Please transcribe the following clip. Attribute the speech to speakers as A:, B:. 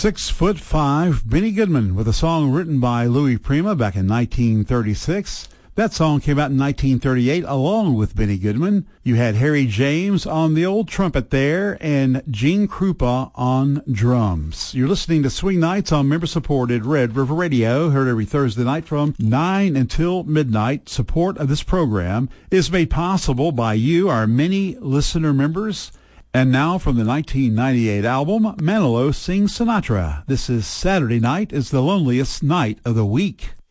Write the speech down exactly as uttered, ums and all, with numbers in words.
A: Six foot five, Benny Goodman with a song written by Louis Prima back in nineteen thirty-six. That song came out in nineteen thirty-eight along with Benny Goodman. You had Harry James on the old trumpet there and Gene Krupa on drums. You're listening to Swing Nights on member-supported Red River Radio, heard every Thursday night from nine until midnight. Support of this program is made possible by you, our many listener members. And now from the nineteen ninety-eight album, Manilow Sings Sinatra. This is Saturday Night is the Loneliest Night of the Week.